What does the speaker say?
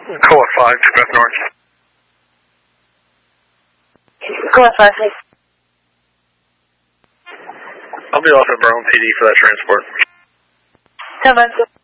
Cola 5, Beth North. Cola 5, please. I'll be off at Brown PD for that transport. 10-9.